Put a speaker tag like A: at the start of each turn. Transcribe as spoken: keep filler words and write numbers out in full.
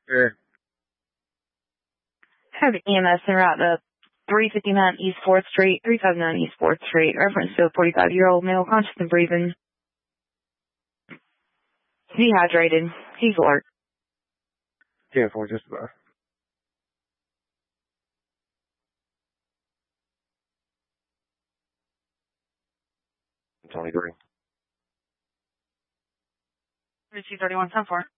A: Sure.
B: Have E M S en route to three fifty-nine East fourth Street, three fifty-nine East fourth Street. Reference to a forty-five-year-old male conscious and breathing. Dehydrated. He's alert.
A: ten four, just about. twenty-three.
B: two thirty-one, ten four.